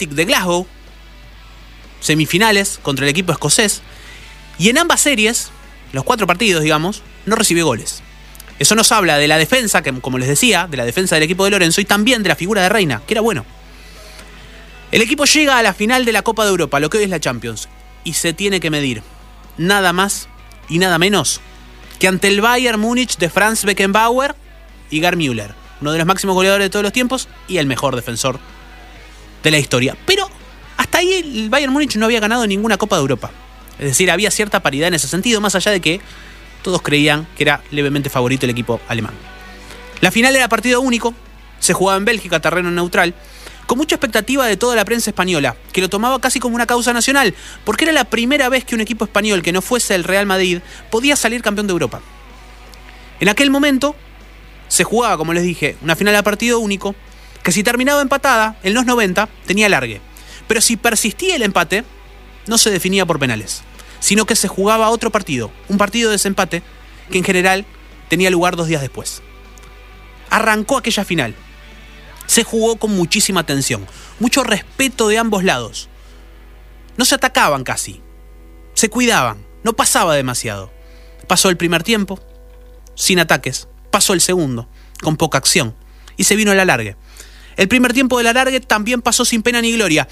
Celtic de Glasgow, semifinales contra el equipo escocés, y en ambas series, los 4 partidos, digamos, no recibió goles. Eso nos habla de la defensa, que como les decía, de la defensa del equipo de Lorenzo y también de la figura de Reina, que era bueno. El equipo llega a la final de la Copa de Europa, lo que hoy es la Champions, y se tiene que medir nada más y nada menos que ante el Bayern Múnich de Franz Beckenbauer y Gerd Müller, uno de los máximos goleadores de todos los tiempos y el mejor defensor de la historia. Pero hasta ahí el Bayern Múnich no había ganado ninguna Copa de Europa. Es decir, había cierta paridad en ese sentido, más allá de que todos creían que era levemente favorito el equipo alemán. La final era partido único, se jugaba en Bélgica, terreno neutral, con mucha expectativa de toda la prensa española, que lo tomaba casi como una causa nacional, porque era la primera vez que un equipo español que no fuese el Real Madrid podía salir campeón de Europa. En aquel momento se jugaba, como les dije, una final a partido único, que si terminaba empatada, en los 90, tenía alargue. Pero si persistía el empate, no se definía por penales, sino que se jugaba otro partido, un partido de desempate, que en general tenía lugar 2 días después. Arrancó aquella final. Se jugó con muchísima tensión, mucho respeto de ambos lados. No se atacaban casi, se cuidaban, no pasaba demasiado. Pasó el primer tiempo, sin ataques, pasó el segundo, con poca acción, y se vino el alargue. El primer tiempo del alargue también pasó sin pena ni gloria,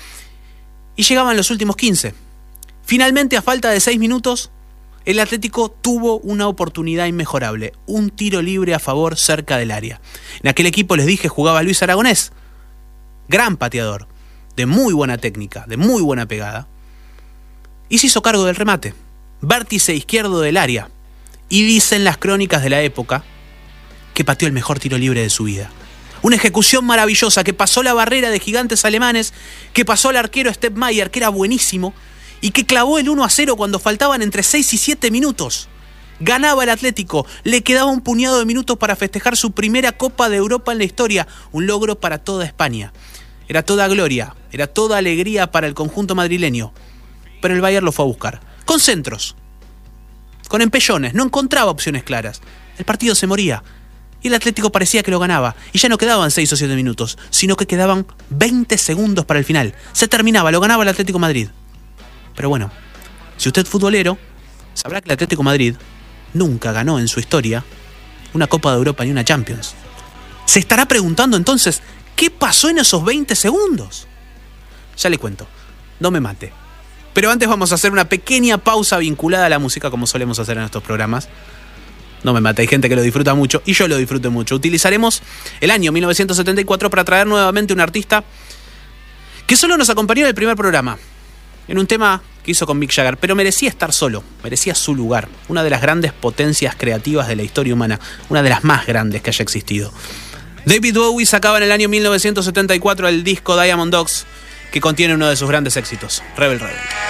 y llegaban los últimos 15. Finalmente, a falta de 6 minutos, el Atlético tuvo una oportunidad inmejorable, un tiro libre a favor cerca del área. En aquel equipo, les dije, jugaba Luis Aragonés, gran pateador, de muy buena técnica, de muy buena pegada, y se hizo cargo del remate, vértice izquierdo del área, y dicen las crónicas de la época que pateó el mejor tiro libre de su vida. Una ejecución maravillosa que pasó la barrera de gigantes alemanes, que pasó al arquero Stepp Mayer, que era buenísimo, y que clavó el 1-0 cuando faltaban entre 6 y 7 minutos. Ganaba el Atlético, le quedaba un puñado de minutos para festejar su primera Copa de Europa en la historia, un logro para toda España. Era toda gloria, era toda alegría para el conjunto madrileño. Pero el Bayern lo fue a buscar, con centros, con empellones, no encontraba opciones claras. El partido se moría, y el Atlético parecía que lo ganaba, y ya no quedaban 6 o 7 minutos, sino que quedaban 20 segundos para el final. Se terminaba, lo ganaba el Atlético Madrid. Pero bueno, si usted es futbolero, sabrá que el Atlético Madrid nunca ganó en su historia una Copa de Europa ni una Champions. Se estará preguntando entonces, ¿qué pasó en esos 20 segundos? Ya le cuento, no me mate. Pero antes vamos a hacer una pequeña pausa vinculada a la música, como solemos hacer en estos programas. No me mate, hay gente que lo disfruta mucho y yo lo disfruto mucho. Utilizaremos el año 1974 para traer nuevamente un artista que solo nos acompañó en el primer programa, en un tema que hizo con Mick Jagger, pero merecía estar solo, merecía su lugar, una de las grandes potencias creativas de la historia humana, una de las más grandes que haya existido. David Bowie sacaba en el año 1974 el disco Diamond Dogs, que contiene uno de sus grandes éxitos, Rebel Rebel.